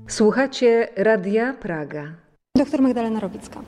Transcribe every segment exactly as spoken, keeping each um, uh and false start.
Słuchacie Radia Praga. Doktor Magdalena Robicka.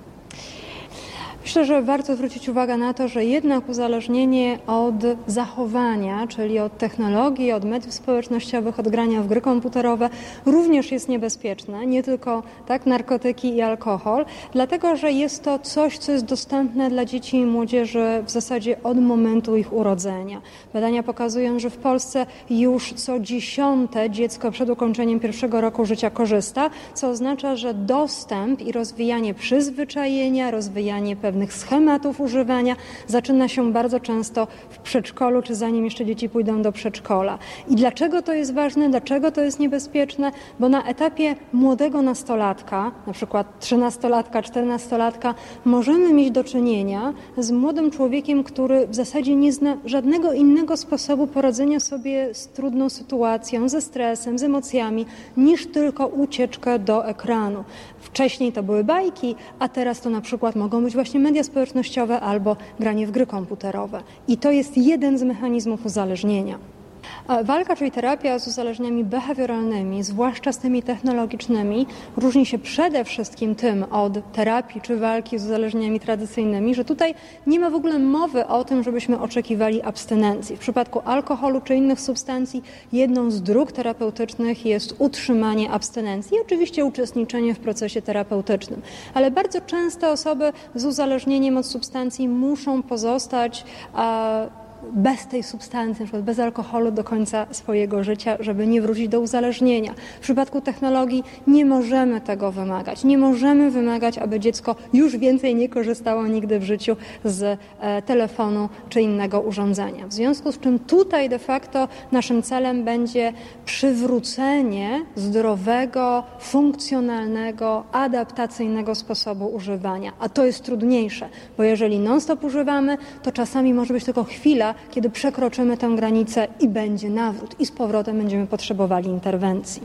Myślę, że warto zwrócić uwagę na to, że jednak uzależnienie od zachowania, czyli od technologii, od mediów społecznościowych, od grania w gry komputerowe również jest niebezpieczne, nie tylko tak narkotyki i alkohol, dlatego że jest to coś, co jest dostępne dla dzieci i młodzieży w zasadzie od momentu ich urodzenia. Badania pokazują, że w Polsce już co dziesiąte dziecko przed ukończeniem pierwszego roku życia korzysta, co oznacza, że dostęp i rozwijanie przyzwyczajenia, rozwijanie pewnych schematów używania zaczyna się bardzo często w przedszkolu, czy zanim jeszcze dzieci pójdą do przedszkola. I dlaczego to jest ważne, dlaczego to jest niebezpieczne? Bo na etapie młodego nastolatka, na przykład trzynastolatka, czternastolatka, możemy mieć do czynienia z młodym człowiekiem, który w zasadzie nie zna żadnego innego sposobu poradzenia sobie z trudną sytuacją, ze stresem, z emocjami, niż tylko ucieczkę do ekranu. Wcześniej to były bajki, a teraz to na przykład mogą być właśnie media społecznościowe albo granie w gry komputerowe. I to jest jeden z mechanizmów uzależnienia. Walka, czyli terapia z uzależnieniami behawioralnymi, zwłaszcza z tymi technologicznymi, różni się przede wszystkim tym od terapii czy walki z uzależnieniami tradycyjnymi, że tutaj nie ma w ogóle mowy o tym, żebyśmy oczekiwali abstynencji. W przypadku alkoholu czy innych substancji jedną z dróg terapeutycznych jest utrzymanie abstynencji i oczywiście uczestniczenie w procesie terapeutycznym. Ale bardzo często osoby z uzależnieniem od substancji muszą pozostać a, bez tej substancji, na przykład bez alkoholu do końca swojego życia, żeby nie wrócić do uzależnienia. W przypadku technologii nie możemy tego wymagać. Nie możemy wymagać, aby dziecko już więcej nie korzystało nigdy w życiu z e, telefonu czy innego urządzenia. W związku z czym tutaj de facto naszym celem będzie przywrócenie zdrowego, funkcjonalnego, adaptacyjnego sposobu używania. A to jest trudniejsze, bo jeżeli non-stop używamy, to czasami może być tylko chwila, kiedy przekroczymy tę granicę i będzie nawrót i z powrotem będziemy potrzebowali interwencji.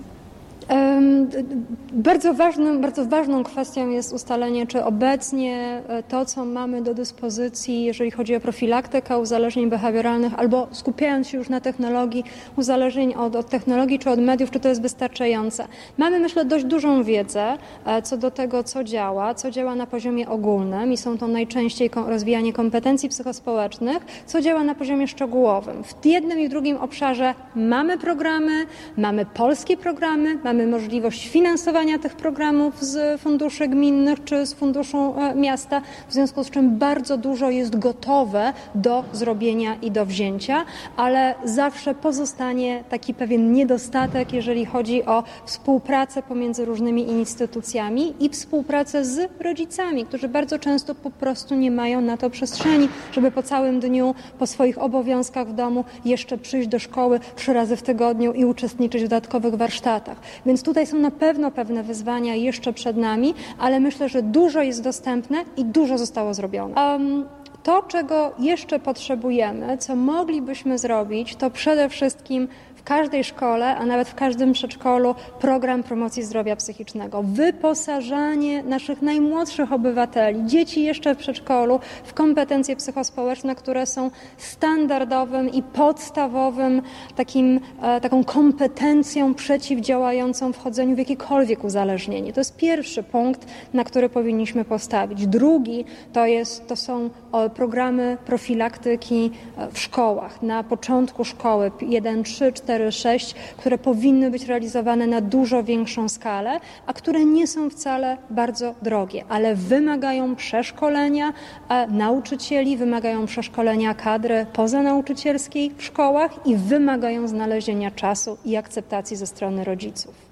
Bardzo ważną, bardzo ważną kwestią jest ustalenie, czy obecnie to, co mamy do dyspozycji, jeżeli chodzi o profilaktykę uzależnień behawioralnych, albo skupiając się już na technologii, uzależnień od, od technologii czy od mediów, czy to jest wystarczające. Mamy, myślę, dość dużą wiedzę co do tego, co działa, co działa na poziomie ogólnym i są to najczęściej rozwijanie kompetencji psychospołecznych, co działa na poziomie szczegółowym. W jednym i w drugim obszarze mamy programy, mamy polskie programy, mamy Mamy możliwość finansowania tych programów z funduszy gminnych czy z funduszu miasta, w związku z czym bardzo dużo jest gotowe do zrobienia i do wzięcia, ale zawsze pozostanie taki pewien niedostatek, jeżeli chodzi o współpracę pomiędzy różnymi instytucjami i współpracę z rodzicami, którzy bardzo często po prostu nie mają na to przestrzeni, żeby po całym dniu, po swoich obowiązkach w domu jeszcze przyjść do szkoły trzy razy w tygodniu i uczestniczyć w dodatkowych warsztatach. Więc tutaj są na pewno pewne wyzwania jeszcze przed nami, ale myślę, że dużo jest dostępne i dużo zostało zrobione. Um, to, czego jeszcze potrzebujemy, co moglibyśmy zrobić, to przede wszystkim w każdej szkole, a nawet w każdym przedszkolu program promocji zdrowia psychicznego. Wyposażanie naszych najmłodszych obywateli, dzieci jeszcze w przedszkolu, w kompetencje psychospołeczne, które są standardowym i podstawowym takim, e, taką kompetencją przeciwdziałającą wchodzeniu w jakiekolwiek uzależnienie. To jest pierwszy punkt, na który powinniśmy postawić. Drugi to, jest, to są o, programy profilaktyki w szkołach, na początku szkoły jeden, trzy, cztery, sześć, które powinny być realizowane na dużo większą skalę, a które nie są wcale bardzo drogie, ale wymagają przeszkolenia nauczycieli, wymagają przeszkolenia kadry pozanauczycielskiej w szkołach i wymagają znalezienia czasu i akceptacji ze strony rodziców.